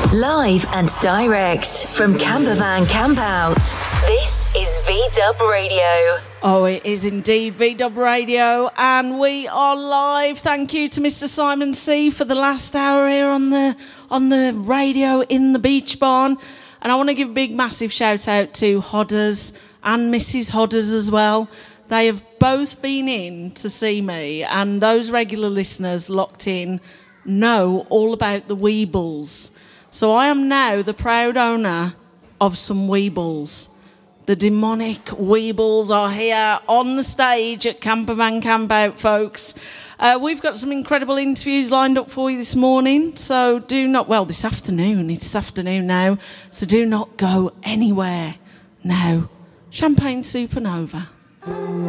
Live and direct from Campervan Campout. This is VDub Radio. Oh, it is indeed VDub Radio, and we are live. Thank you to Mr. Simon C for the last hour here on the radio in the Beach Barn. And I want to give a big, massive shout out to Hodders and Mrs. Hodders as well. They have both been in to see me, and those regular listeners locked in know all about the Weebles. So I am now the proud owner of some Weebles. The demonic Weebles are here on the stage at Campervan Campout, folks. We've got some incredible interviews lined up for you this morning, so this afternoon. It's this afternoon now, so do not go anywhere now. Champagne Supernova.